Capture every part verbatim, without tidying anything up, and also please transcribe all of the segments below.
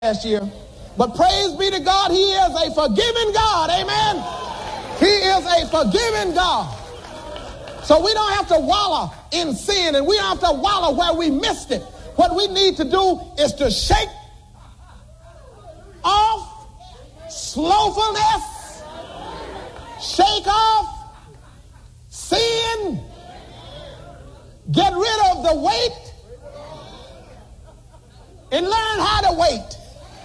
last year. But praise be to God, he is a forgiving God. Amen. He is a forgiving God. So we don't have to wallow in sin, and we don't have to wallow where we missed it. What we need to do is to shake off slowfulness, shake off sin, get rid of the weight, and learn how to wait.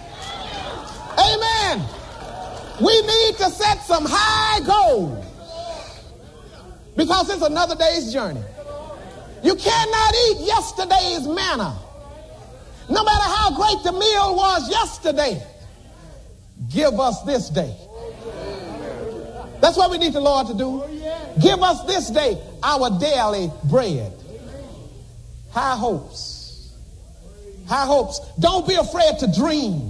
Amen. We need to set some high goals because it's another day's journey. You cannot eat yesterday's manna. No matter how great the meal was yesterday, give us this day. That's what we need the Lord to do. Give us this day our daily bread. High hopes. High hopes. Don't be afraid to dream.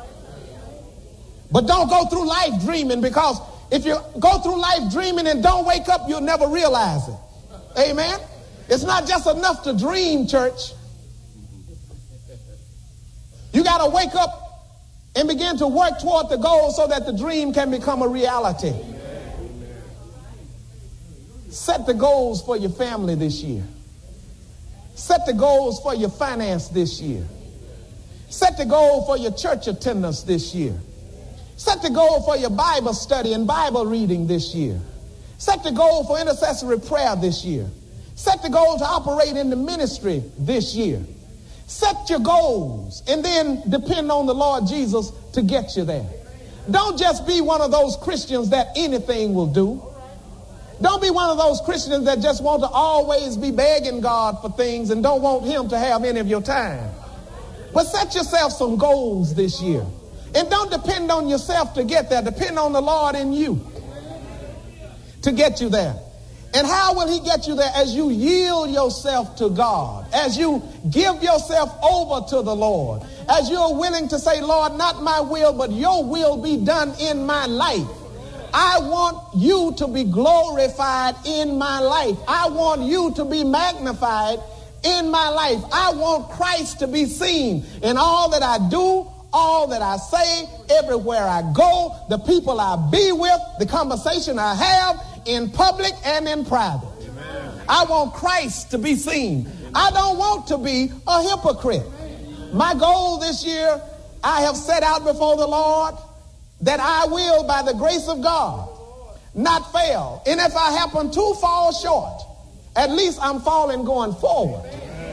But don't go through life dreaming, because if you go through life dreaming and don't wake up, you'll never realize it. Amen? It's not just enough to dream, church. You got to wake up and begin to work toward the goal so that the dream can become a reality. Set the goals for your family this year. Set the goals for your finance this year. Set the goal for your church attendance this year. Set the goal for your Bible study and Bible reading this year. Set the goal for intercessory prayer this year. Set the goal to operate in the ministry this year. Set your goals and then depend on the Lord Jesus to get you there. Don't just be one of those Christians that anything will do. Don't be one of those Christians that just want to always be begging God for things and don't want him to have any of your time. But set yourself some goals this year. And don't depend on yourself to get there. Depend on the Lord in you to get you there. And how will he get you there? As you yield yourself to God. As you give yourself over to the Lord. As you're willing to say, Lord, not my will, but your will be done in my life. I want you to be glorified in my life. I want you to be magnified in my life. I want Christ to be seen in all that I do, all that I say, everywhere I go, the people I be with, the conversation I have in public and in private. Amen. I want Christ to be seen. Amen. I don't want to be a hypocrite. Amen. My goal this year, I have set out before the Lord that I will, by the grace of God, not fail. And if I happen to fall short, at least I'm falling going forward.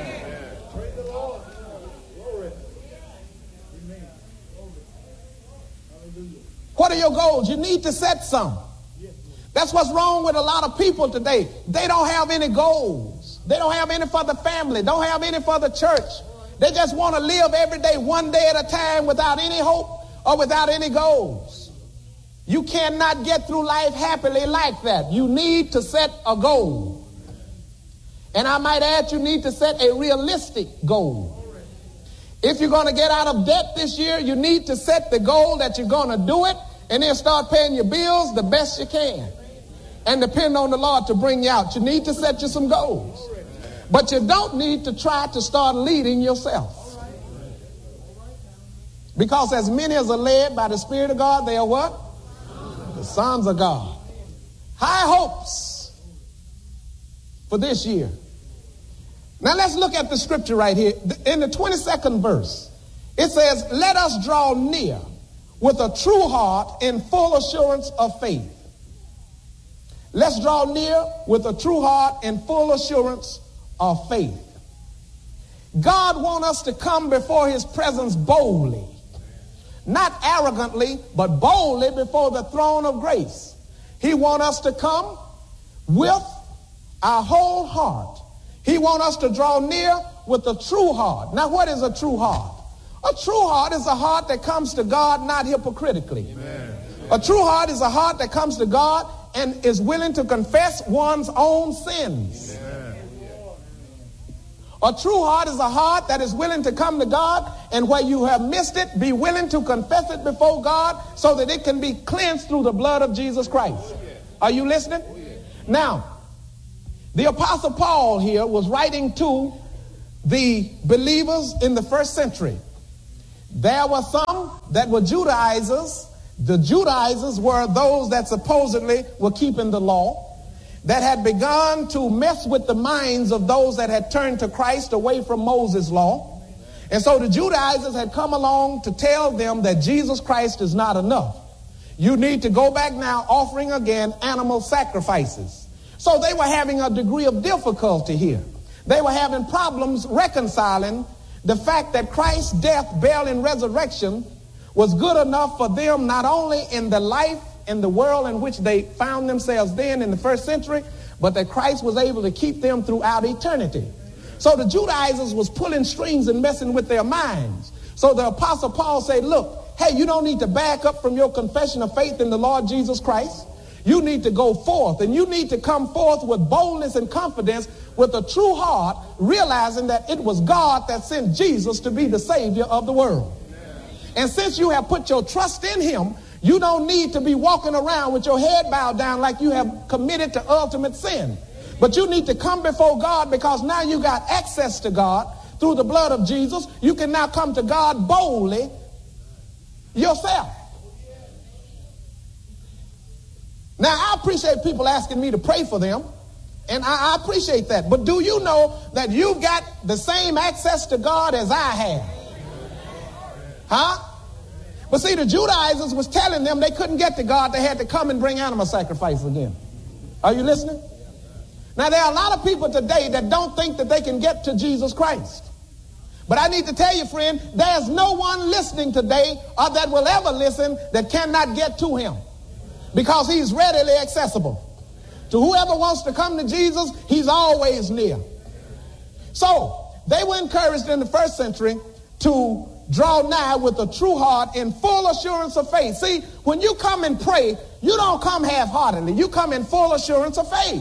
What are your goals? You need to set some. That's what's wrong with a lot of people today. They don't have any goals. They don't have any for the family. Don't have any for the church. They just want to live every day, one day at a time, without any hope or without any goals. You cannot get through life happily like that. You need to set a goal. And I might add, you need to set a realistic goal. If you're going to get out of debt this year, you need to set the goal that you're going to do it and then start paying your bills the best you can and depend on the Lord to bring you out. You need to set you some goals. But you don't need to try to start leading yourself. Because as many as are led by the Spirit of God, they are what? The sons of God. High hopes for this year. Now let's look at the scripture right here. In the twenty-second verse, it says, let us draw near with a true heart in full assurance of faith. Let's draw near with a true heart in full assurance of faith. God wants us to come before his presence boldly. Not arrogantly, but boldly before the throne of grace. He wants us to come with our whole heart. He wants us to draw near with a true heart. Now, what is a true heart? A true heart is a heart that comes to God not hypocritically. Amen. A true heart is a heart that comes to God and is willing to confess one's own sins. Amen. A true heart is a heart that is willing to come to God, and where you have missed it, be willing to confess it before God so that it can be cleansed through the blood of Jesus Christ. Are you listening? Now, the Apostle Paul here was writing to the believers in the first century. There were some that were Judaizers. The Judaizers were those that supposedly were keeping the law, that had begun to mess with the minds of those that had turned to Christ away from Moses' law. And so the Judaizers had come along to tell them that Jesus Christ is not enough. You need to go back now offering again animal sacrifices. So they were having a degree of difficulty here. They were having problems reconciling the fact that Christ's death, burial, and resurrection was good enough for them not only in the life in the world in which they found themselves then in the first century, but that Christ was able to keep them throughout eternity. So the Judaizers was pulling strings and messing with their minds. So the Apostle Paul said, look, hey, you don't need to back up from your confession of faith in the Lord Jesus Christ. You need to go forth, and you need to come forth with boldness and confidence, with a true heart, realizing that it was God that sent Jesus to be the Savior of the world. And since you have put your trust in him, you don't need to be walking around with your head bowed down like you have committed to ultimate sin. But you need to come before God, because now you got access to God through the blood of Jesus. You can now come to God boldly yourself. Now, I appreciate people asking me to pray for them, and I, I appreciate that. But do you know that you've got the same access to God as I have? Huh? But see, the Judaizers was telling them they couldn't get to God. They had to come and bring animal sacrifice again. Are you listening? Now, there are a lot of people today that don't think that they can get to Jesus Christ. But I need to tell you, friend, there's no one listening today or that will ever listen that cannot get to him, because he's readily accessible. To whoever wants to come to Jesus, he's always near. So they were encouraged in the first century to draw nigh with a true heart in full assurance of faith. See, when you come and pray, you don't come half-heartedly. You come in full assurance of faith.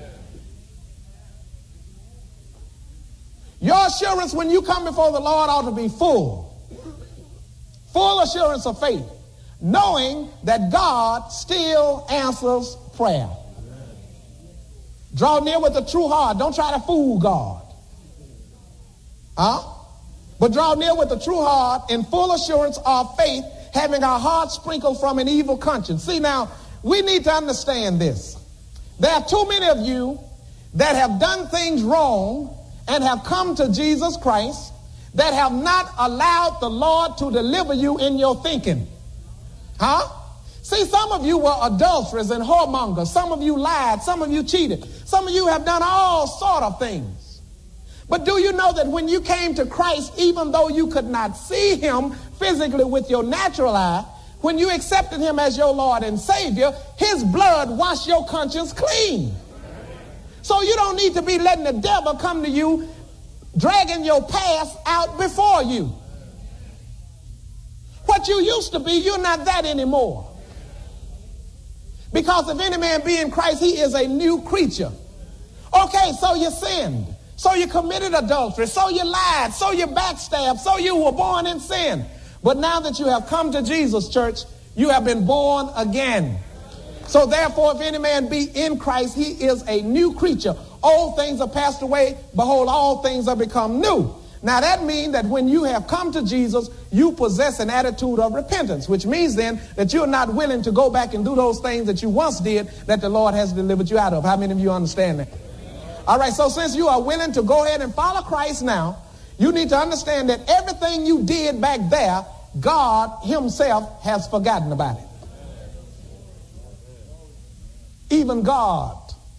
Your assurance when you come before the Lord ought to be full. Full assurance of faith, knowing that God still answers prayer. Draw near with a true heart. Don't try to fool God. Huh? But draw near with a true heart in full assurance of faith, having our hearts sprinkled from an evil conscience. See, now, we need to understand this. There are too many of you that have done things wrong and have come to Jesus Christ that have not allowed the Lord to deliver you in your thinking. Huh? See, some of you were adulterers and whoremongers. Some of you lied. Some of you cheated. Some of you have done all sort of things. But do you know that when you came to Christ, even though you could not see him physically with your natural eye, when you accepted him as your Lord and Savior, his blood washed your conscience clean. So you don't need to be letting the devil come to you, dragging your past out before you. What you used to be, you're not that anymore. Because if any man be in Christ, he is a new creature. Okay, so you sinned. So you committed adultery. So you lied. So you backstabbed. So you were born in sin. But now that you have come to Jesus, church, you have been born again. So therefore, if any man be in Christ, he is a new creature. Old things are passed away. Behold, all things are become new. Now that means that when you have come to Jesus, you possess an attitude of repentance, which means then that you're not willing to go back and do those things that you once did that the Lord has delivered you out of. How many of you understand that? All right, so since you are willing to go ahead and follow Christ now, you need to understand that everything you did back there, God himself has forgotten about it. Even God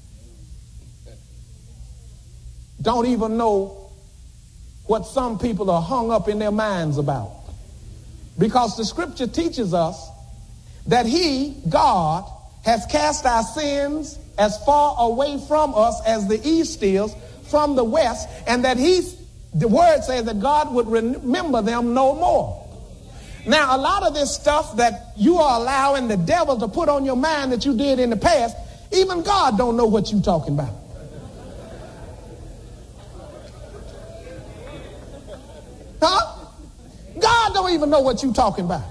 don't even know what some people are hung up in their minds about. Because the scripture teaches us that he, God, has cast our sins as far away from us as the east is from the west, and that he, the word says that God would remember them no more. Now, a lot of this stuff that you are allowing the devil to put on your mind that you did in the past, even God don't know what you're talking about. Huh? God don't even know what you're talking about.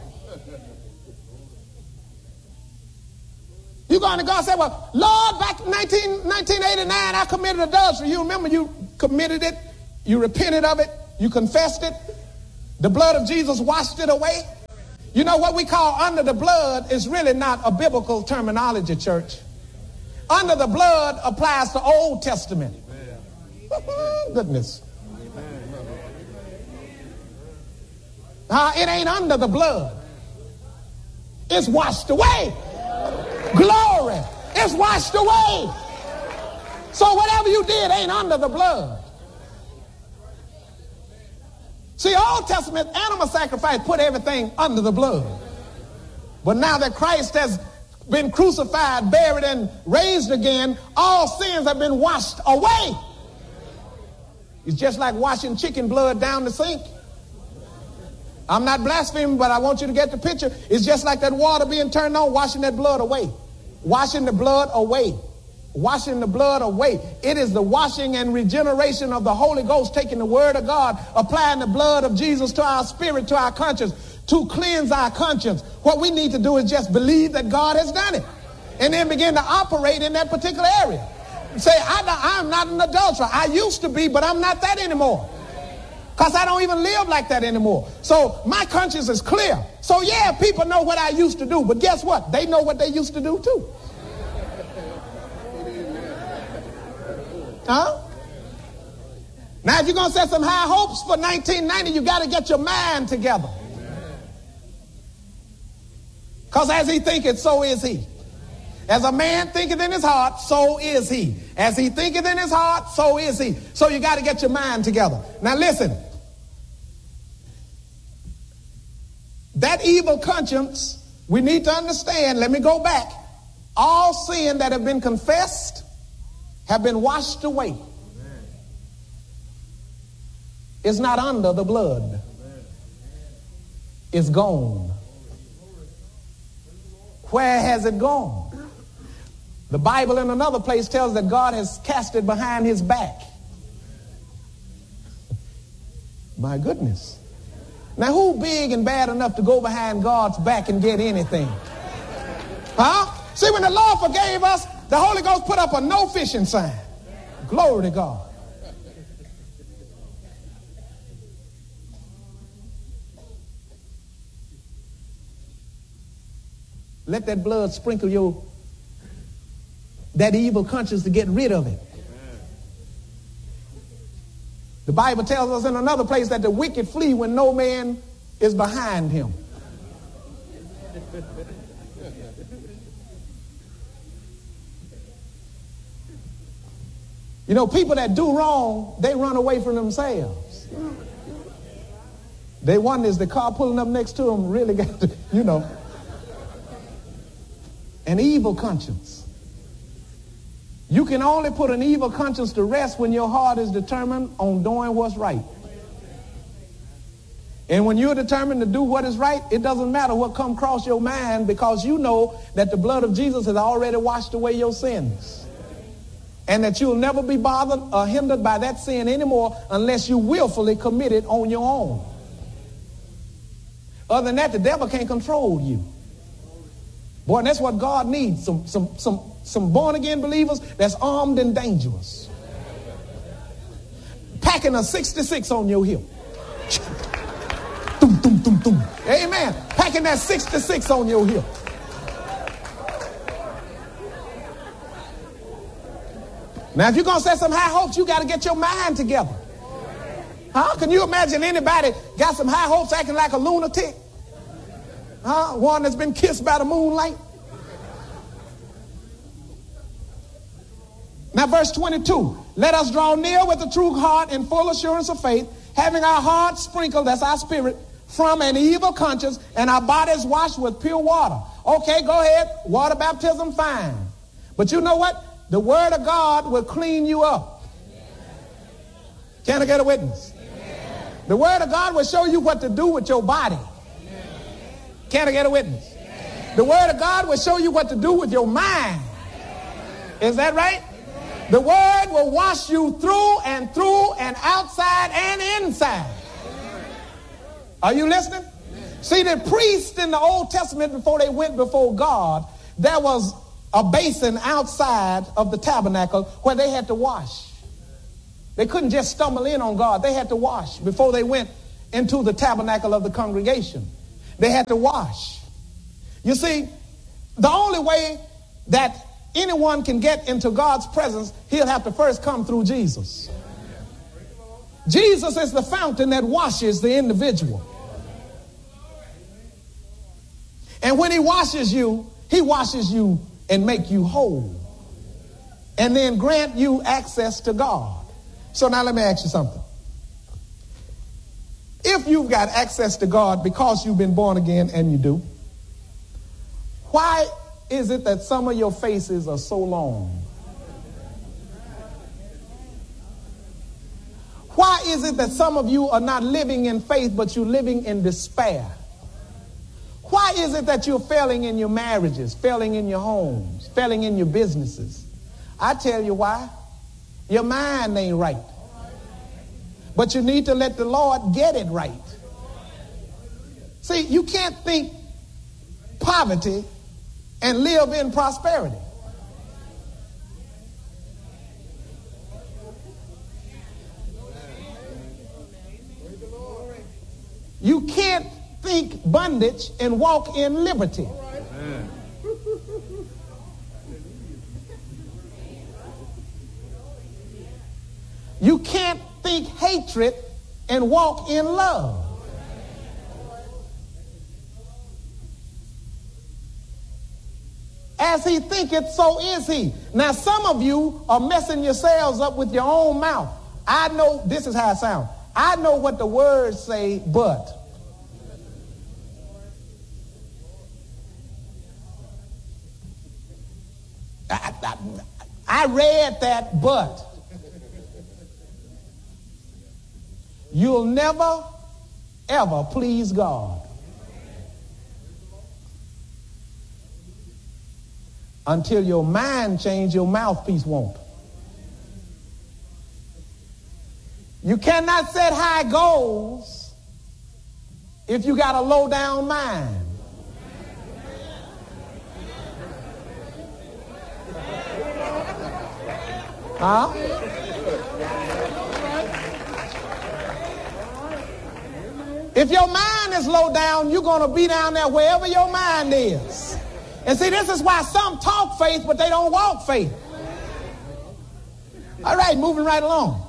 You going to God and say, well, Lord, back in nineteen eighty-nine, I committed adultery. You remember you committed it, you repented of it, you confessed it. The blood of Jesus washed it away. You know what we call under the blood is really not a biblical terminology, church. Under the blood applies to Old Testament. Goodness. Uh, it ain't under the blood. It's washed away. Glory. It's washed away. So whatever you did ain't under the blood. See, Old Testament animal sacrifice put everything under the blood. But now that Christ has been crucified, buried, and raised again, all sins have been washed away. It's just like washing chicken blood down the sink. I'm not blaspheming, but I want you to get the picture. It's just like that water being turned on, washing that blood away. Washing the blood away. Washing the blood away. It is the washing and regeneration of the Holy Ghost, taking the word of God, applying the blood of Jesus to our spirit, to our conscience, to cleanse our conscience. What we need to do is just believe that God has done it, and then begin to operate in that particular area. Say, I, I'm not an adulterer. I used to be, but I'm not that anymore, because I don't even live like that anymore. So my conscience is clear. So yeah, people know what I used to do, but guess what? They know what they used to do too. Huh? Now, if you're going to set some high hopes for nineteen ninety, you got to get your mind together. Because as he thinketh, so is he. As a man thinketh in his heart, so is he. As he thinketh in his heart, so is he. So you got to get your mind together. Now listen. That evil conscience, we need to understand. Let me go back. All sin that have been confessed have been washed away. Amen. It's not under the blood. Amen. It's gone. Where has it gone? The Bible in another place tells that God has cast it behind his back. My goodness. Now who big and bad enough to go behind God's back and get anything? Huh? See, when the Lord forgave us, the Holy Ghost put up a no fishing sign. Glory to God. Let that blood sprinkle your, that evil conscience to get rid of it. The Bible tells us in another place that the wicked flee when no man is behind him. You know, people that do wrong, they run away from themselves. They wonder, is the car pulling up next to them really got to, you know. An evil conscience. You can only put an evil conscience to rest when your heart is determined on doing what's right. And when you're determined to do what is right, it doesn't matter what comes across your mind, because you know that the blood of Jesus has already washed away your sins. And that you'll never be bothered or hindered by that sin anymore unless you willfully commit it on your own. Other than that, the devil can't control you. Boy, and that's what God needs. Some, some, some, some born-again believers that's armed and dangerous. Packing a sixty-six on your hip. Dum, dum, dum, dum. Amen. Packing that sixty-six on your hip. Now, if you're going to set some high hopes, you got to get your mind together. Huh? Can you imagine anybody got some high hopes acting like a lunatic? Huh? One that's been kissed by the moonlight? Now, verse twenty-two. Let us draw near with a true heart in full assurance of faith, having our hearts sprinkled, that's our spirit, from an evil conscience, and our bodies washed with pure water. Okay, go ahead. Water baptism, fine. But you know what? The word of God will clean you up. Can I get a witness? The word of God will show you what to do with your body. Can I get a witness? The word of God will show you what to do with your mind. Is that right? The word will wash you through and through and outside and inside. Are you listening? See, the priests in the Old Testament, before they went before God, there was a basin outside of the tabernacle where they had to wash. They couldn't just stumble in on God. They had to wash before they went into the tabernacle of the congregation. They had to wash. You see, the only way that anyone can get into God's presence, he'll have to first come through Jesus. Jesus is the fountain that washes the individual. And when he washes you, he washes you and make you whole. And then grant you access to God. So now let me ask you something. If you've got access to God because you've been born again, and you do, why is it that some of your faces are so long? Why is it that some of you are not living in faith, but you're living in despair? Why is it that you're failing in your marriages, failing in your homes, failing in your businesses? I tell you why. Your mind ain't right. But you need to let the Lord get it right. See, you can't think poverty and live in prosperity. You can't think bondage and walk in liberty. You can't think hatred and walk in love. As he thinketh, so is he. Now, some of you are messing yourselves up with your own mouth. I know, this is how it sounds. I know what the words say, but. I, I, I read that, but. You'll never, ever please God until your mind changes, your mouthpiece won't. You cannot set high goals if you got a low down mind. Huh? If your mind is low down, you're going to be down there wherever your mind is. And see, this is why some talk faith, but they don't walk faith. All right, moving right along.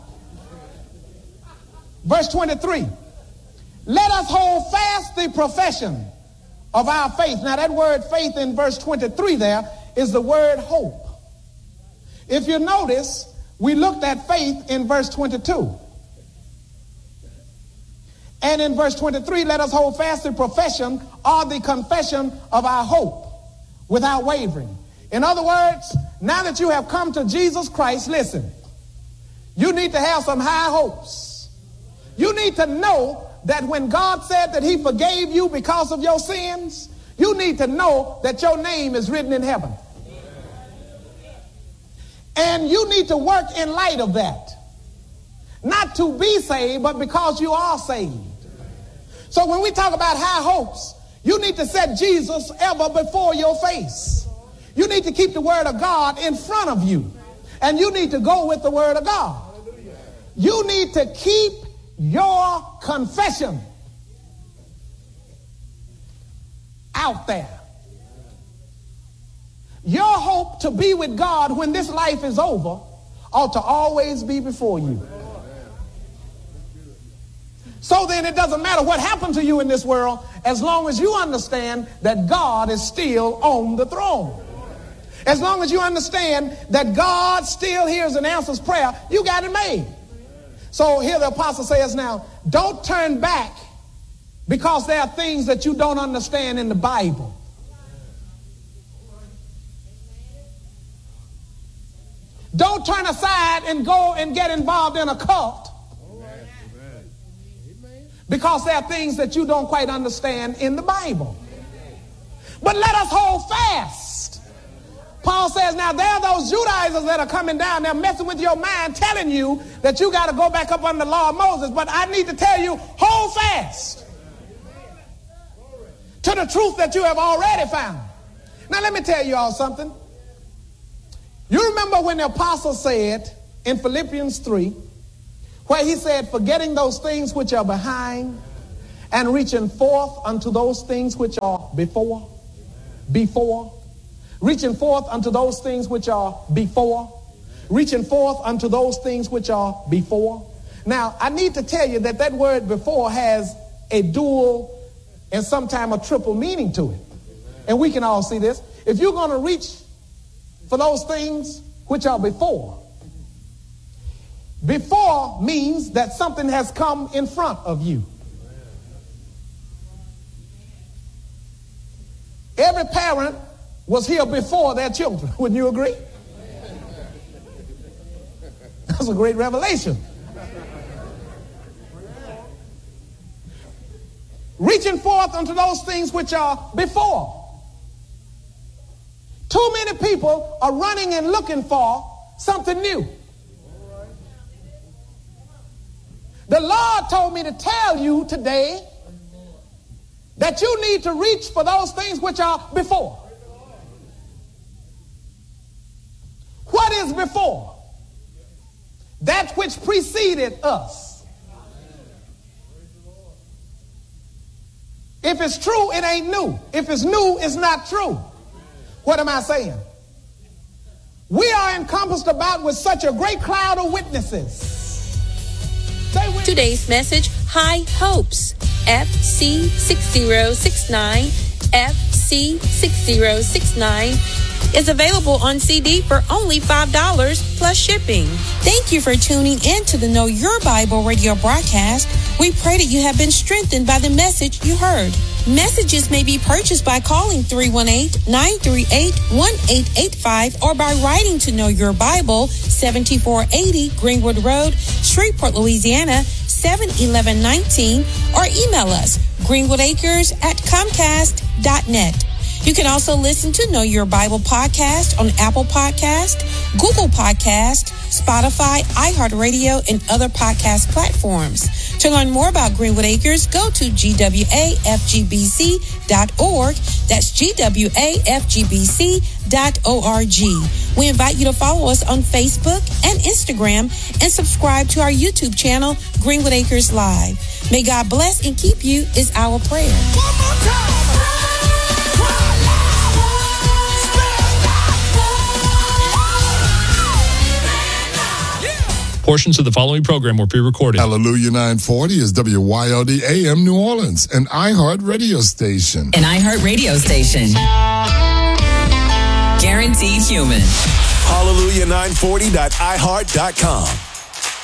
Verse twenty-three. Let us hold fast the profession of our faith. Now, that word faith in verse twenty-three there is the word hope. If you notice, we looked at faith in verse twenty-two. And in verse twenty-three, let us hold fast the profession or the confession of our hope without wavering. In other words, now that you have come to Jesus Christ, listen, you need to have some high hopes. You need to know that when God said that he forgave you because of your sins, you need to know that your name is written in heaven. And you need to work in light of that. Not to be saved, but because you are saved. So when we talk about high hopes, you need to set Jesus ever before your face. You need to keep the word of God in front of you. And you need to go with the word of God. You need to keep your confession out there. Your hope to be with God when this life is over ought to always be before you. So then it doesn't matter what happened to you in this world as long as you understand that God is still on the throne. As long as you understand that God still hears and answers prayer, you got it made. So here the apostle says now, don't turn back because there are things that you don't understand in the Bible. Don't turn aside and go and get involved in a cult because there are things that you don't quite understand in the Bible. But let us hold fast. Paul says, now there are those Judaizers that are coming down, they're messing with your mind, telling you that you got to go back up under the law of Moses. But I need to tell you, hold fast to the truth that you have already found. Now let me tell you all something. You remember when the apostle said in Philippians three, where he said, forgetting those things which are behind and reaching forth unto those things which are before, before, reaching forth unto those things which are before, reaching forth unto those things which are before. Now, I need to tell you that that word before has a dual and sometimes a triple meaning to it. And we can all see this. If you're going to reach for those things which are before, before means that something has come in front of you. Every parent was here before their children. Wouldn't you agree? That's a great revelation. Reaching forth unto those things which are before. Too many people are running and looking for something new. The Lord told me to tell you today that you need to reach for those things which are before. What is before? That which preceded us. If it's true, it ain't new. If it's new, it's not true. What am I saying? We are encompassed about with such a great cloud of witnesses. Today's message, High Hopes, F C six zero six nine, F C six zero six nine, is available on C D for only five dollars plus shipping. Thank you for tuning in to the Know Your Bible radio broadcast. We pray that you have been strengthened by the message you heard. Messages may be purchased by calling three one eight, nine three eight, one eight eight five or by writing to Know Your Bible, seventy-four eighty Greenwood Road, Shreveport, Louisiana, seven eleven nineteen, or email us, greenwoodacres at comcast dot net. You can also listen to Know Your Bible podcast on Apple Podcast, Google Podcast, Spotify, iHeartRadio, and other podcast platforms. To learn more about Greenwood Acres, go to G W A F G B C dot org. That's G W A F G B C dot org. We invite you to follow us on Facebook and Instagram and subscribe to our YouTube channel, Greenwood Acres Live. May God bless and keep you is our prayer. One more time. Portions of the following program were pre-recorded. Hallelujah nine forty is W Y L D A M New Orleans, an iHeart radio station. An iHeart radio station. Guaranteed human. Hallelujah nine forty dot i heart dot com.